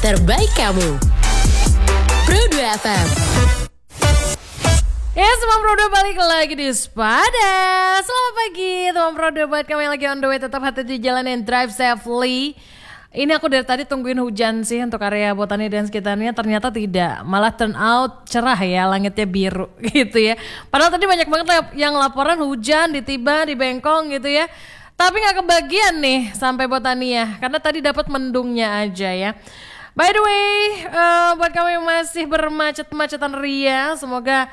terbaik kamu. Pro 2 FM. Ya, teman Pro 2 balik lagi di Sepada. Selamat pagi teman Pro 2, buat kamu yang lagi on the way, tetap hati di jalan and drive safely. Ini aku dari tadi tungguin hujan sih untuk area Botani dan sekitarnya, ternyata tidak. Malah turn out cerah ya, langitnya biru gitu ya. Padahal tadi banyak banget yang laporan hujan di Tiba, di Bengkong gitu ya. Tapi gak kebagian nih sampai Botania, karena tadi dapat mendungnya aja ya. By the way, buat kamu yang masih bermacet-macetan ria, semoga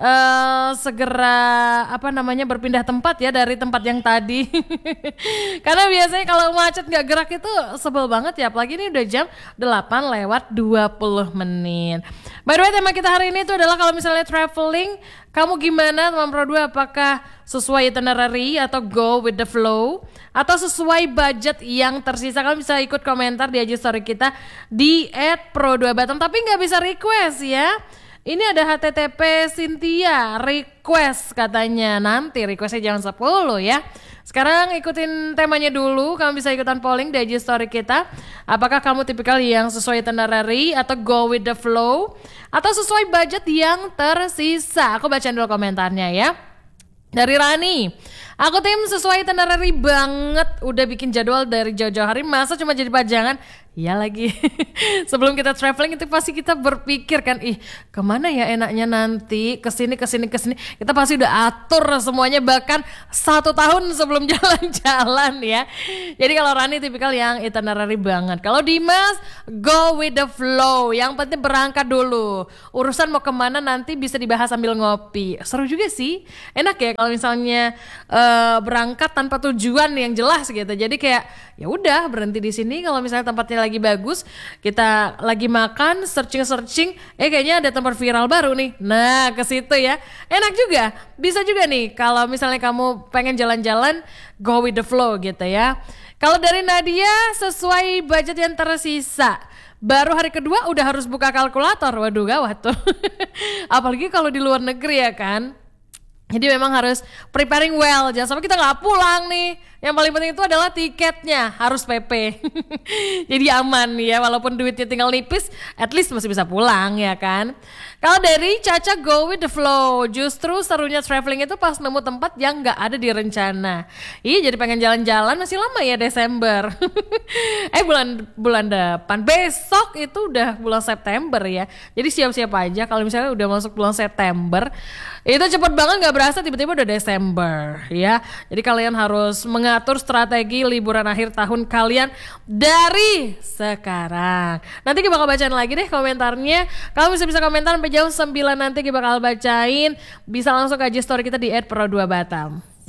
segera berpindah tempat ya dari tempat yang tadi. Karena biasanya kalau macet gak gerak itu sebel banget ya, apalagi ini udah jam 8:20. By the way, tema kita hari ini itu adalah kalau misalnya traveling, kamu gimana teman Pro 2? Apakah sesuai itinerary atau go with the flow, atau sesuai budget yang tersisa? Kamu bisa ikut komentar di IG story kita di @pro2batam, tapi gak bisa request ya. Ini ada HTTP Cynthia request katanya, nanti requestnya jangan 10 ya. Sekarang ikutin temanya dulu, kamu bisa ikutan polling di IG story kita. Apakah kamu tipikal yang sesuai itinerary atau go with the flow, atau sesuai budget yang tersisa? Aku bacain dulu komentarnya ya. Dari Rani, aku tim sesuai itinerary banget, udah bikin jadwal dari jauh-jauh hari, masa cuma jadi pajangan? Iya lagi. Sebelum kita traveling itu pasti kita berpikir kan, kemana ya enaknya nanti, kesini. Kita pasti udah atur semuanya, bahkan 1 tahun sebelum jalan-jalan ya. Jadi kalau Rani tipikal yang itinerary banget. Kalau Dimas, go with the flow, yang penting berangkat dulu. Urusan mau kemana nanti bisa dibahas sambil ngopi. Seru juga sih, enak ya kalau misalnya berangkat tanpa tujuan yang jelas gitu. Jadi kayak ya udah berhenti di sini kalau misalnya tempatnya lagi bagus, kita lagi makan, searching, kayaknya ada tempat viral baru nih. Nah, ke situ ya. Enak juga. Bisa juga nih kalau misalnya kamu pengen jalan-jalan, go with the flow gitu ya. Kalau dari Nadia, sesuai budget yang tersisa. Baru hari kedua udah harus buka kalkulator. Waduh, gawat tuh. Apalagi kalau di luar negeri ya kan. Jadi memang harus preparing well, jangan sampai kita nggak pulang nih. Yang paling penting itu adalah tiketnya harus PP. Jadi aman ya, walaupun duitnya tinggal nipis, at least masih bisa pulang ya kan. Kalau dari Caca, go with the flow. Justru serunya traveling itu pas nemu tempat yang nggak ada di rencana. Jadi pengen jalan-jalan, masih lama ya Desember. bulan depan, besok itu udah bulan September ya. Jadi siap-siap aja kalau misalnya udah masuk bulan September. Itu cepet banget, nggak berasa tiba-tiba udah Desember ya. Jadi kalian harus mengatur strategi liburan akhir tahun kalian dari sekarang. Nanti kita bakal bacain lagi deh komentarnya. Kamu bisa komentar sampai jam 9, nanti kita bakal bacain. Bisa langsung ke IG story kita di @pro2batam.